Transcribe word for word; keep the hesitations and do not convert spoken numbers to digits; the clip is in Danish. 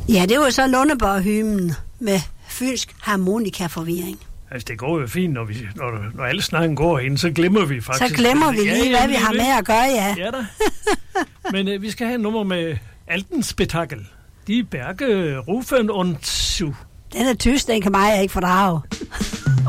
Ja, det var så Lundeborg-hymnen med fynsk harmonikaforvirring. Altså, det går jo fint, når, vi, når, når alle snakken går ind, så glemmer vi faktisk. Så glemmer vi lige, ja, ja, hvad vi har med at gøre, ja. Ja da. Men øh, vi skal have en nummer med Altenspektakel. Die Berge rufen und zu. Den er tysk, den kan mig ikke fordrage.